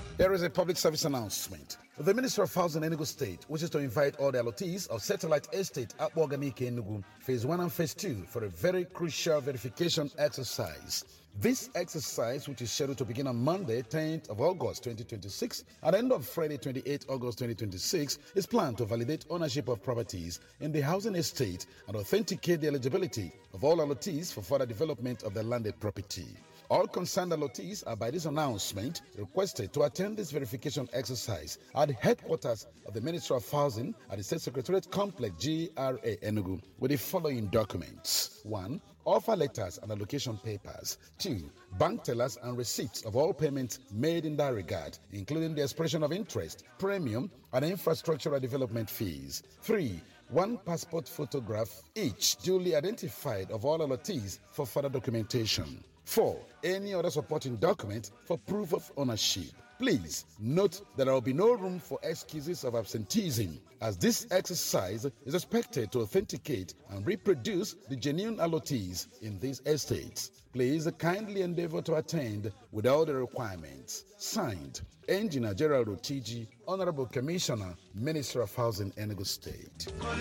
There is a public service announcement. The Minister of Housing in Enugu State wishes to invite all the allottees of Satellite Estate at Boganike Enugu, Phase 1 and Phase 2 for a very crucial verification exercise. This exercise, which is scheduled to begin on Monday, 10th of August 2026, at the end of Friday, 28th August 2026, is planned to validate ownership of properties in the housing estate and authenticate the eligibility of all allottees for further development of the landed property. All concerned allottees are by this announcement requested to attend this verification exercise at the headquarters of the Ministry of Housing at the State Secretariat Complex GRA Enugu with the following documents. 1. Offer letters and allocation papers. 2. Bank tellers and receipts of all payments made in that regard, including the expression of interest, premium, and infrastructural development fees. 3. 1 passport photograph, each duly identified of all allottees for further documentation. 4. Any other supporting document for proof of ownership. Please note that there will be no room for excuses of absenteeism, as this exercise is expected to authenticate and reproduce the genuine allottees in these estates. Please kindly endeavor to attend with all the requirements. Signed, Engineer Gerald Otiji, Honorable Commissioner, Minister of Housing, Enugu State.